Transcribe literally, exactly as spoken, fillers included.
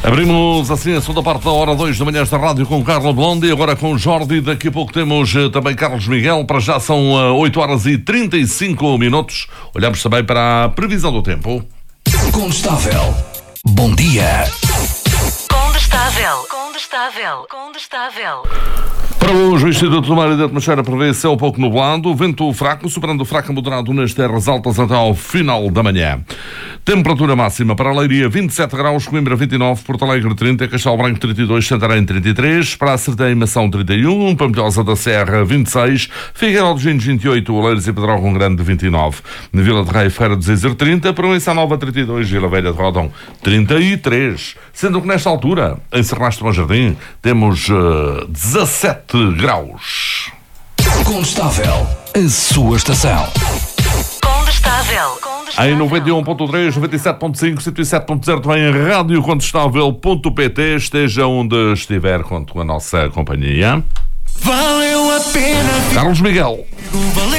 Abrimos assim a segunda parte da hora dois da manhã da rádio com Carlo Blondi, agora com Jordi. Daqui a pouco temos uh, também Carlos Miguel. Para já são uh, oito horas e trinta e cinco minutos. Olhamos também para a previsão do tempo. Condestável. Bom dia. Condestável. Condestável. Condestável. Para hoje, o Instituto do Mar e da Atmosfera prevê céu pouco nublado, vento fraco, sobrando fraco a moderado nas terras altas até ao final da manhã. Temperatura máxima para a Leiria, vinte e sete graus, Coimbra vinte e nove, Porto Alegre trinta, Castelo Branco trinta e dois, Santarém trinta e três, para a Sertã e Mação trinta e um, Pampilhosa da Serra vinte e seis, Figueiró dos Vinhos vinte e oito, Oleiros e Pedrógão Grande vinte e nove, na Vila de Rei Feira de Zezer trinta, Proença Nova trinta e dois, Vila Velha de Rodão trinta e três. Sendo que nesta altura, em Serraste Bom Jardim, temos uh, dezassete graus. Condestável, a sua estação. Condestável. Condestável. Em noventa e um ponto três, noventa e sete ponto cinco, cento e sete ponto zero, também em rádio condestável ponto pt. Esteja onde estiver, conto com a nossa companhia. Valeu a pena. Carlos Miguel. Valeu